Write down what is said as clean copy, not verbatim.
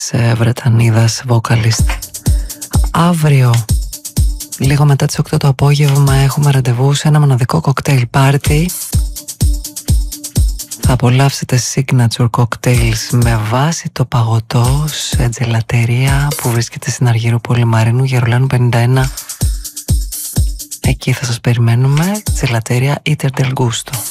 Βρετανίδας vocalist. Αύριο, λίγο μετά τις 8 το απόγευμα, έχουμε ραντεβού σε ένα μοναδικό κοκτέιλ πάρτι. Θα απολαύσετε signature cocktails με βάση το παγωτό σε τζελατερία που βρίσκεται στην Αργυρούπολη Μαρίνου Γερολάνου 51. Εκεί θα σας περιμένουμε, τζελατερία Iter del Gusto.